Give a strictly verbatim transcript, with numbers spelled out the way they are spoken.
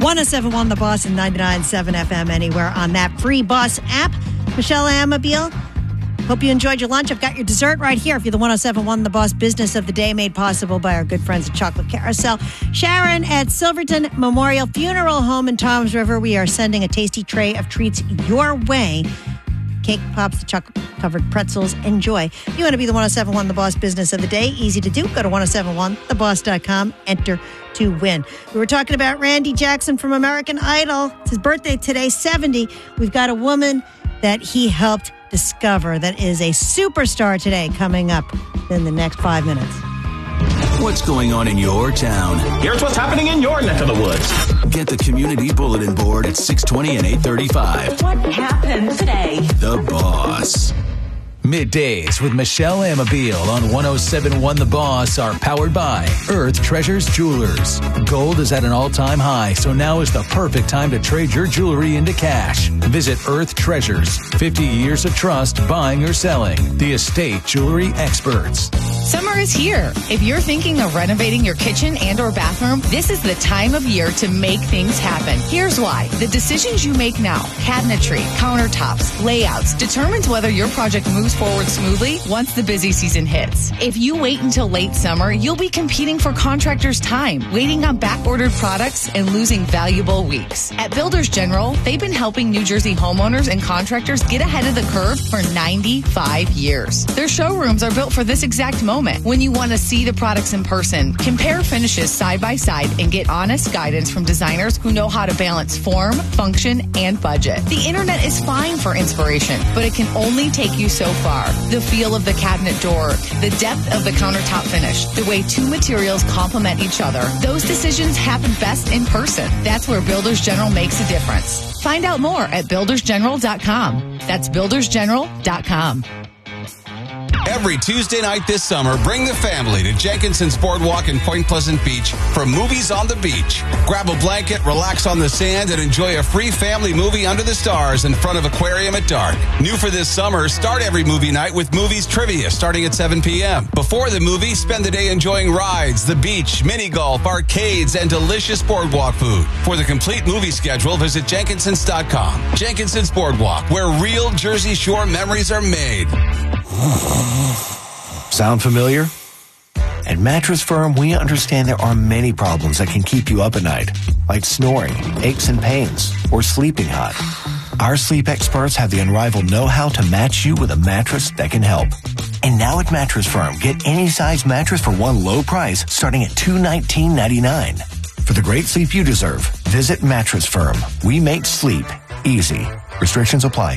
one oh seven point one The Boss and ninety-nine point seven F M anywhere on that free Boss app. Michelle Amabile, hope you enjoyed your lunch. I've got your dessert right here. If you're the one oh seven point one The Boss Business of the Day, made possible by our good friends at Chocolate Carousel. Sharon at Silverton Memorial Funeral Home in Toms River, we are sending a tasty tray of treats your way. Cake pops, the chocolate-covered pretzels. Enjoy. You want to be the one oh seven point one The Boss Business of the Day? Easy to do. Go to ten seventy-one the boss dot com. Enter to win. We were talking about Randy Jackson from American Idol. It's his birthday today, seventy. We've got a woman that he helped discover that is a superstar today coming up in the next five minutes. What's going on in your town? Here's what's happening in your neck of the woods. Get the community bulletin board at six twenty and eight thirty-five. What happened today? The Boss. Middays with Michelle Amabile on one oh seven point one The Boss are powered by Earth Treasures Jewelers. Gold is at an all-time high, so now is the perfect time to trade your jewelry into cash. Visit Earth Treasures. fifty years of trust buying or selling. The estate jewelry experts. Summer is here. If you're thinking of renovating your kitchen and or bathroom, this is the time of year to make things happen. Here's why. The decisions you make now, cabinetry, countertops, layouts, determines whether your project moves forward smoothly once the busy season hits. If you wait until late summer, you'll be competing for contractors' time, waiting on back-ordered products, and losing valuable weeks. At Builders General, they've been helping New Jersey homeowners and contractors get ahead of the curve for ninety-five years. Their showrooms are built for this exact moment. When you want to see the products in person, compare finishes side by side, and get honest guidance from designers who know how to balance form, function, and budget. The internet is fine for inspiration, but it can only take you so far. The feel of the cabinet door, the depth of the countertop finish, the way two materials complement each other. Those decisions happen best in person. That's where Builders General makes a difference. Find out more at builders general dot com. That's builders general dot com. Every Tuesday night this summer, bring the family to Jenkinson's Boardwalk in Point Pleasant Beach for Movies on the Beach. Grab a blanket, relax on the sand, and enjoy a free family movie under the stars in front of Aquarium at dark. New for this summer, start every movie night with movies trivia starting at seven p.m. Before the movie, spend the day enjoying rides, the beach, mini golf, arcades, and delicious boardwalk food. For the complete movie schedule, visit Jenkinsons dot com. Jenkinson's Boardwalk, where real Jersey Shore memories are made. Sound familiar? At Mattress Firm, we understand there are many problems that can keep you up at night, like snoring, aches and pains, or sleeping hot. Our sleep experts have the unrivaled know-how to match you with a mattress that can help. And now at Mattress Firm, get any size mattress for one low price starting at two hundred nineteen ninety-nine. For the great sleep you deserve, visit Mattress Firm. We make sleep easy. Restrictions apply.